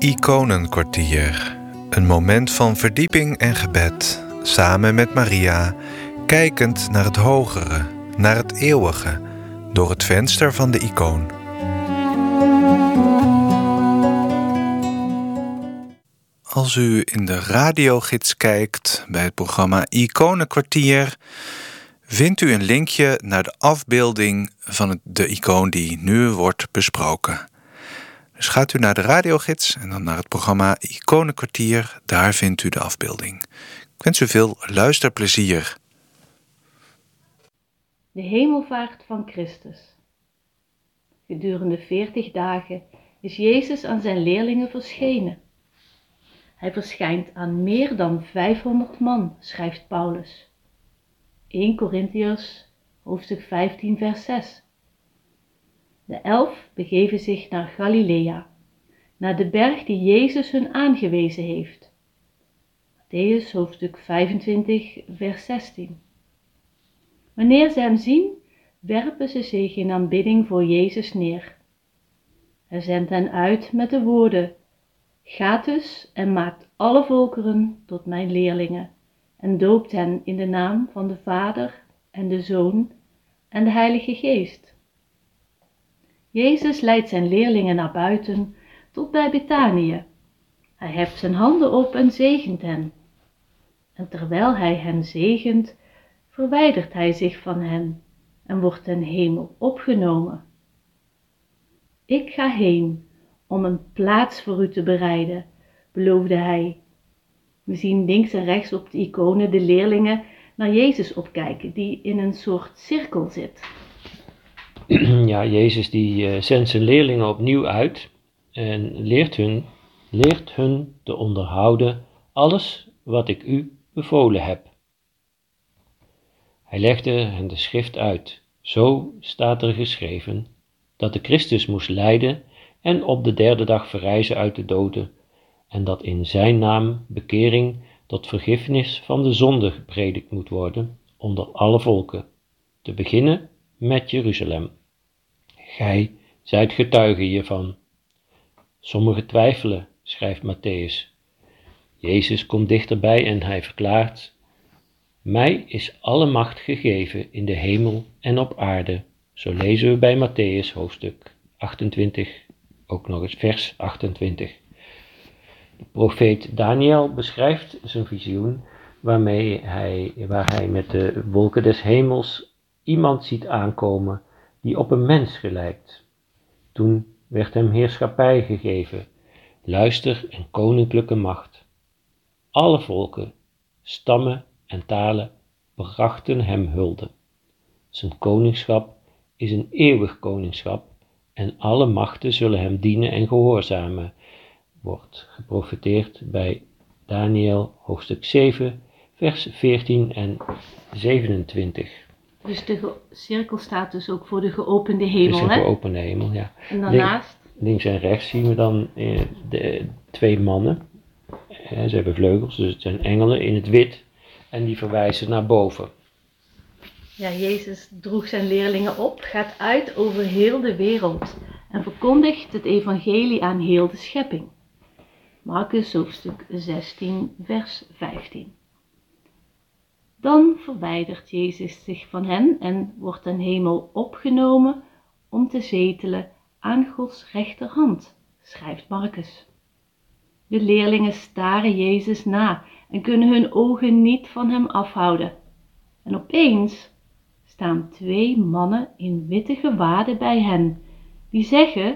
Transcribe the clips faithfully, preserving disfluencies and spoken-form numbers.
Iconenkwartier. Een moment van verdieping en gebed, samen met Maria, kijkend naar het hogere, naar het eeuwige, door het venster van de icoon. Als u in de radiogids kijkt bij het programma Iconenkwartier, vindt u een linkje naar de afbeelding van het, de icoon die nu wordt besproken. Dus gaat u naar de radiogids en dan naar het programma Iconenkwartier, daar vindt u de afbeelding. Ik wens u veel luisterplezier. De hemelvaart van Christus. Gedurende veertig dagen is Jezus aan zijn leerlingen verschenen. Hij verschijnt aan meer dan vijfhonderd man, schrijft Paulus. eerste Korintiërs, hoofdstuk vijftien, vers zes. De elf begeven zich naar Galilea, naar de berg die Jezus hun aangewezen heeft. Mattheüs, hoofdstuk vijfentwintig, vers zestien. Wanneer ze hem zien, werpen ze zich in aanbidding voor Jezus neer. Hij zendt hen uit met de woorden: Gaat dus en maakt alle volkeren tot mijn leerlingen en doopt hen in de naam van de Vader en de Zoon en de Heilige Geest. Jezus leidt zijn leerlingen naar buiten tot bij Betanië. Hij heft zijn handen op en zegent hen. En terwijl hij hen zegent, verwijdert hij zich van hen en wordt ten hemel opgenomen. Ik ga heen om een plaats voor u te bereiden, beloofde hij. We zien links en rechts op de iconen de leerlingen naar Jezus opkijken, die in een soort cirkel zit. Ja, Jezus die uh, zendt zijn leerlingen opnieuw uit en leert hun, leert hun te onderhouden alles wat ik u bevolen heb. Hij legde hen de schrift uit. Zo staat er geschreven dat de Christus moest lijden en op de derde dag verrijzen uit de doden, en dat in zijn naam bekering tot vergiffenis van de zonde gepredikt moet worden onder alle volken, te beginnen met Jeruzalem. Gij zijt getuige hiervan. Sommigen twijfelen, schrijft Mattheüs. Jezus komt dichterbij en hij verklaart: Mij is alle macht gegeven in de hemel en op aarde. Zo lezen we bij Mattheüs hoofdstuk achtentwintig, ook nog eens vers achtentwintig. De profeet Daniel beschrijft zijn visioen waarmee hij, waar hij met de wolken des hemels iemand ziet aankomen die op een mens gelijkt. Toen werd hem heerschappij gegeven, luister en koninklijke macht. Alle volken, stammen en talen brachten hem hulde. Zijn koningschap is een eeuwig koningschap en alle machten zullen hem dienen en gehoorzamen, wordt geprofeteerd bij Daniel hoofdstuk zeven, vers veertien en zevenentwintig. Dus de ge- cirkel staat dus ook voor de geopende hemel, hè? Het is een geopende hemel, ja. En daarnaast? Link, links en rechts zien we dan eh, de twee mannen. Eh, ze hebben vleugels, dus het zijn engelen in het wit. En die verwijzen naar boven. Ja, Jezus droeg zijn leerlingen op, gaat uit over heel de wereld en verkondigt het evangelie aan heel de schepping. Marcus hoofdstuk zestien, vers vijftien. Dan verwijdert Jezus zich van hen en wordt ten hemel opgenomen om te zetelen aan Gods rechterhand, schrijft Marcus. De leerlingen staren Jezus na en kunnen hun ogen niet van hem afhouden. En opeens staan twee mannen in witte gewaden bij hen, die zeggen: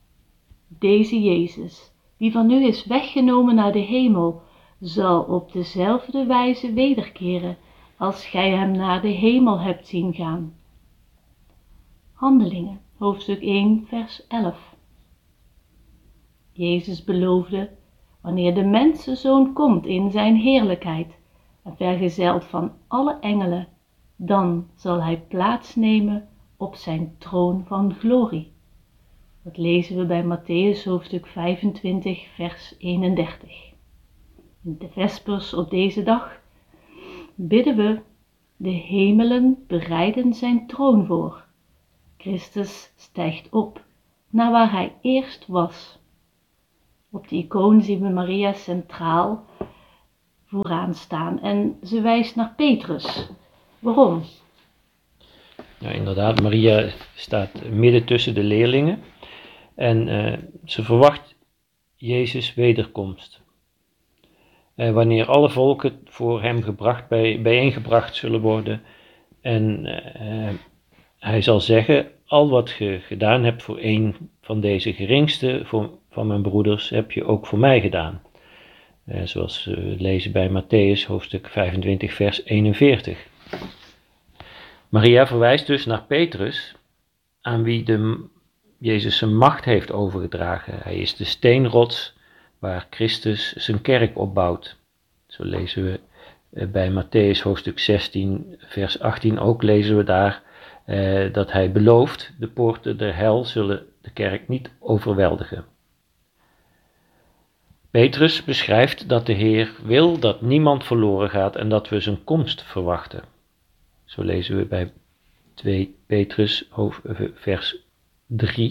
Deze Jezus, die van u is weggenomen naar de hemel, zal op dezelfde wijze wederkeren als gij hem naar de hemel hebt zien gaan. Handelingen, hoofdstuk één, vers elf. Jezus beloofde: wanneer de mensenzoon komt in zijn heerlijkheid en vergezeld van alle engelen, dan zal hij plaatsnemen op zijn troon van glorie. Dat lezen we bij Mattheüs hoofdstuk vijfentwintig, vers eenendertig. In de vespers op deze dag bidden we: de hemelen bereiden zijn troon voor. Christus stijgt op naar waar hij eerst was. Op de icoon zien we Maria centraal vooraan staan en ze wijst naar Petrus. Waarom? Nou, inderdaad, Maria staat midden tussen de leerlingen en uh, ze verwacht Jezus' wederkomst. Uh, wanneer alle volken voor hem gebracht, bij, bijeengebracht zullen worden en uh, hij zal zeggen, al wat je gedaan hebt voor een van deze geringste voor, van mijn broeders, heb je ook voor mij gedaan. Uh, zoals we lezen bij Matthäus hoofdstuk vijfentwintig vers eenenveertig. Maria verwijst dus naar Petrus, aan wie de, Jezus zijn macht heeft overgedragen. Hij is de steenrots waar Christus zijn kerk opbouwt. Zo lezen we bij Matthäus hoofdstuk zestien vers achttien ook, lezen we daar eh, dat hij belooft, de poorten der hel zullen de kerk niet overweldigen. Petrus beschrijft dat de Heer wil dat niemand verloren gaat en dat we zijn komst verwachten. Zo lezen we bij twee Petrus vers drie.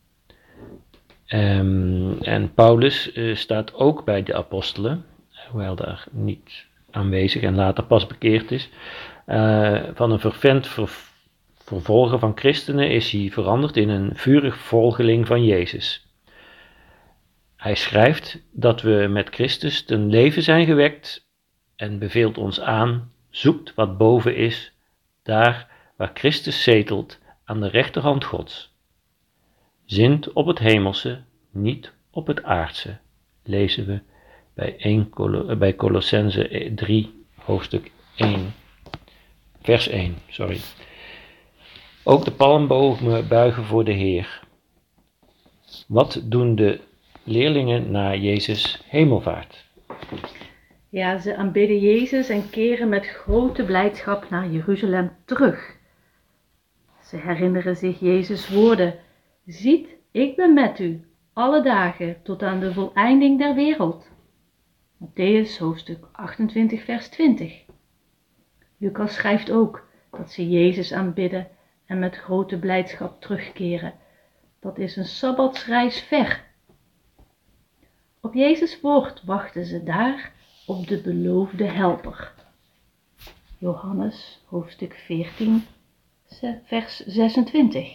Um, en Paulus uh, staat ook bij de apostelen, hoewel daar niet aanwezig en later pas bekeerd is. Uh, van een fervent ver- vervolger van christenen is hij veranderd in een vurig volgeling van Jezus. Hij schrijft dat we met Christus ten leven zijn gewekt en beveelt ons aan, zoekt wat boven is, daar waar Christus zetelt aan de rechterhand Gods. Zint op het hemelse, niet op het aardse, lezen we bij, één, bij Colossenzen drie, hoofdstuk één, vers één. Sorry. Ook de palmbomen buigen voor de Heer. Wat doen de leerlingen na Jezus' hemelvaart? Ja, ze aanbidden Jezus en keren met grote blijdschap naar Jeruzalem terug. Ze herinneren zich Jezus' woorden. Ziet, ik ben met u, alle dagen, tot aan de voleinding der wereld. Matthäus hoofdstuk achtentwintig vers twintig. Lucas schrijft ook dat ze Jezus aanbidden en met grote blijdschap terugkeren. Dat is een sabbatsreis ver. Op Jezus' woord wachten ze daar op de beloofde helper. Johannes hoofdstuk veertien vers zesentwintig.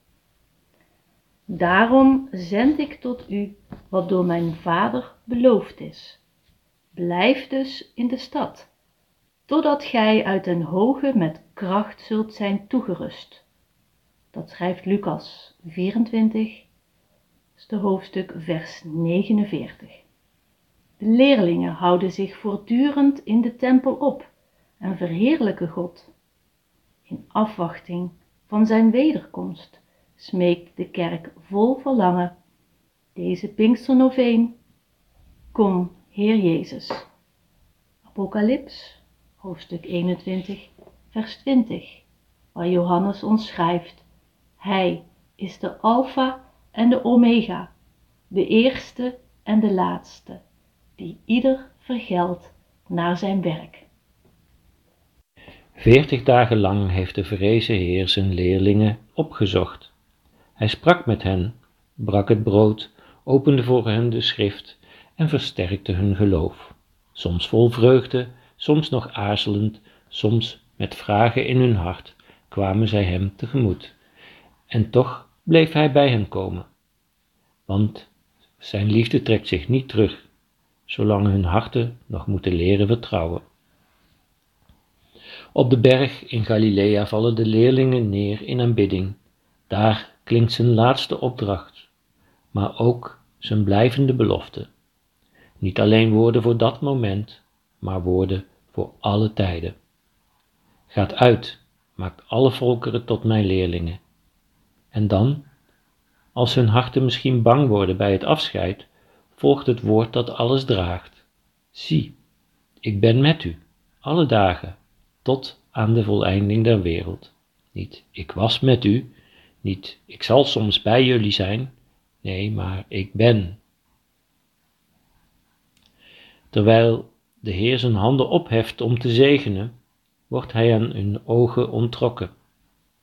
Daarom zend ik tot u wat door mijn Vader beloofd is. Blijf dus in de stad, totdat gij uit den hoge met kracht zult zijn toegerust. Dat schrijft Lucas vierentwintig, de hoofdstuk vers negenenveertig. De leerlingen houden zich voortdurend in de tempel op en verheerlijken God. In afwachting van zijn wederkomst smeekt de kerk vol verlangen deze Pinksternoveen: Kom, Heer Jezus. Apocalyps, hoofdstuk eenentwintig, vers twintig, waar Johannes ons schrijft: Hij is de Alpha en de Omega, de eerste en de laatste, die ieder vergeldt naar zijn werk. Veertig dagen lang heeft de verrezen Heer zijn leerlingen opgezocht. Hij sprak met hen, brak het brood, opende voor hen de schrift en versterkte hun geloof. Soms vol vreugde, soms nog aarzelend, soms met vragen in hun hart kwamen zij hem tegemoet. En toch bleef hij bij hen komen, want zijn liefde trekt zich niet terug, zolang hun harten nog moeten leren vertrouwen. Op de berg in Galilea vallen de leerlingen neer in aanbidding. Daar klinkt zijn laatste opdracht, maar ook zijn blijvende belofte. Niet alleen woorden voor dat moment, maar woorden voor alle tijden. Gaat uit, maakt alle volkeren tot mijn leerlingen. En dan, als hun harten misschien bang worden bij het afscheid, volgt het woord dat alles draagt. Zie, ik ben met u, alle dagen, tot aan de voleinding der wereld. Niet, ik was met u, niet, ik zal soms bij jullie zijn, nee, maar ik ben. Terwijl de Heer zijn handen opheft om te zegenen, wordt hij aan hun ogen onttrokken.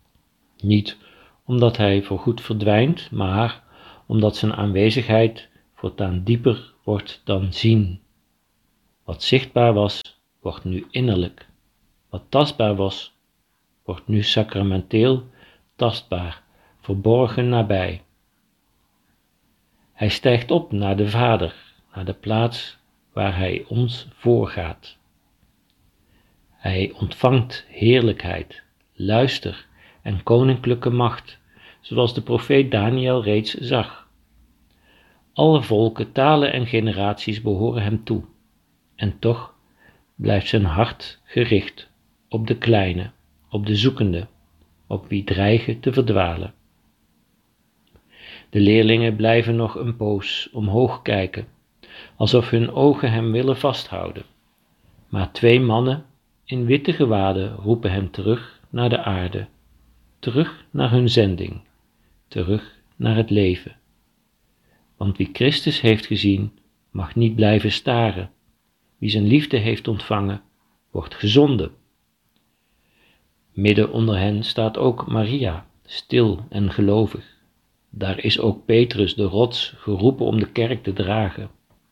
Niet omdat hij voorgoed verdwijnt, maar omdat zijn aanwezigheid voortaan dieper wordt dan zien. Wat zichtbaar was, wordt nu innerlijk. Wat tastbaar was, wordt nu sacramenteel tastbaar, verborgen nabij. Hij stijgt op naar de Vader, naar de plaats waar hij ons voorgaat. Hij ontvangt heerlijkheid, luister en koninklijke macht, zoals de profeet Daniel reeds zag. Alle volken, talen en generaties behoren hem toe, en toch blijft zijn hart gericht op de kleine, op de zoekende, op wie dreigen te verdwalen. De leerlingen blijven nog een poos omhoog kijken, alsof hun ogen hem willen vasthouden. Maar twee mannen in witte gewaden roepen hem terug naar de aarde, terug naar hun zending, terug naar het leven. Want wie Christus heeft gezien, mag niet blijven staren. Wie zijn liefde heeft ontvangen, wordt gezonden. Midden onder hen staat ook Maria, stil en gelovig. Daar is ook Petrus, de rots, geroepen om de kerk te dragen.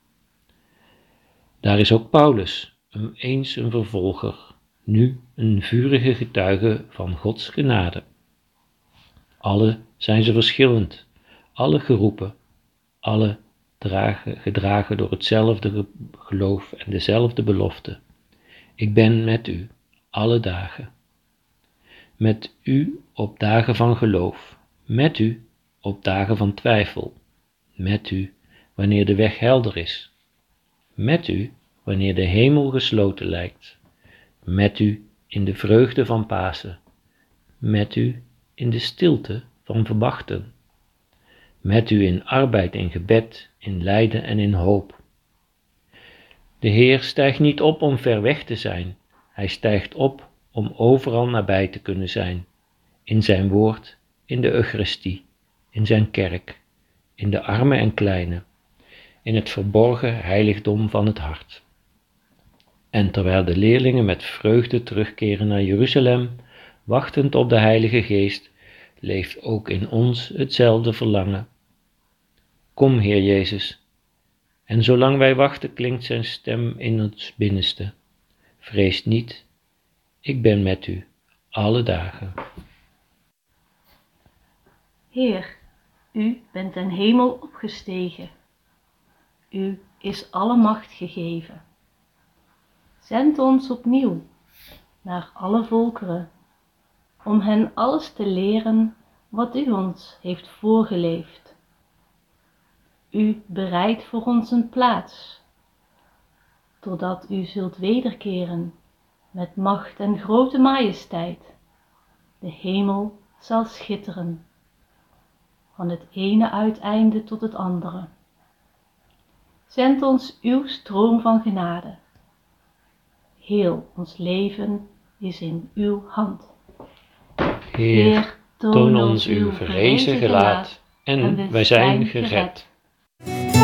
Daar is ook Paulus, eens een vervolger, nu een vurige getuige van Gods genade. Alle zijn ze verschillend, alle geroepen, alle dragen, gedragen door hetzelfde geloof en dezelfde belofte. Ik ben met u, alle dagen. Met u op dagen van geloof, met u op dagen van twijfel, met u wanneer de weg helder is, met u wanneer de hemel gesloten lijkt, met u in de vreugde van Pasen, met u in de stilte van verwachten, met u in arbeid en gebed, in lijden en in hoop. De Heer stijgt niet op om ver weg te zijn, hij stijgt op om overal nabij te kunnen zijn, in zijn woord, in de Eucharistie, in zijn kerk, in de armen en kleinen, in het verborgen heiligdom van het hart. En terwijl de leerlingen met vreugde terugkeren naar Jeruzalem, wachtend op de Heilige Geest, leeft ook in ons hetzelfde verlangen. Kom, Heer Jezus, en zolang wij wachten klinkt zijn stem in ons binnenste. Vrees niet, ik ben met u alle dagen. Heer, u bent ten hemel opgestegen. U is alle macht gegeven. Zend ons opnieuw naar alle volkeren, om hen alles te leren wat u ons heeft voorgeleefd. U bereidt voor ons een plaats, doordat u zult wederkeren met macht en grote majesteit. De hemel zal schitteren, van het ene uiteinde tot het andere. Zend ons uw stroom van genade. Heel ons leven is in uw hand. Heer, toon ons uw verrezen gelaat en wij zijn gered.